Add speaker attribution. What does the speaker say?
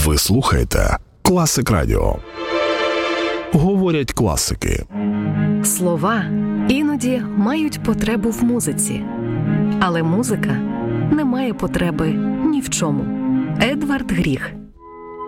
Speaker 1: Ви слухаєте Класик Радіо. Говорять класики.
Speaker 2: Слова іноді мають потребу в музиці, але музика не має потреби ні в чому. Едвард Гріх.